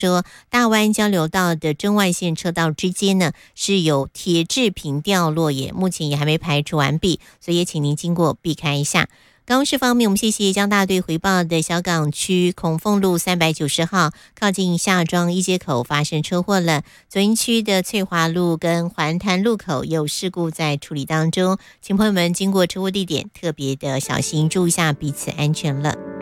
说大湾交流道的中外线车道之间呢是有铁制品掉落耶，目前也还没排除完毕，所以也请您经过避开一下。高雄市方面，我们谢谢江大队回报的小港区孔凤路390号靠近下庄一街口发生车祸了，左营区的翠华路跟环潭路口有事故在处理当中，请朋友们经过车祸地点特别的小心，注意一下彼此安全了。